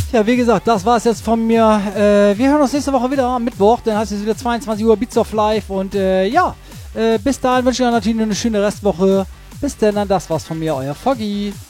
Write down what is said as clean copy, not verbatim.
Ja, wie gesagt, das war es jetzt von mir. Wir hören uns nächste Woche wieder am Mittwoch. Dann heißt es wieder 22 Uhr Beats of Life. Und bis dahin wünsche ich euch natürlich eine schöne Restwoche. Bis dann, das war's von mir, euer Foggy.